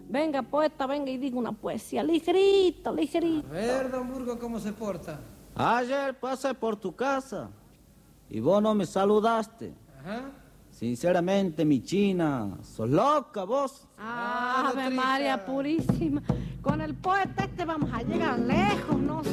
Venga, poeta, venga y diga una poesía, ligerito, ligerito. A ver, don Burgo, ¿cómo se porta? Ayer pasé por tu casa y vos no me saludaste. Ajá. Sinceramente, mi china, sos loca vos. Ave Nutrita. María Purísima. Con el poeta este vamos a llegar lejos, ¿no?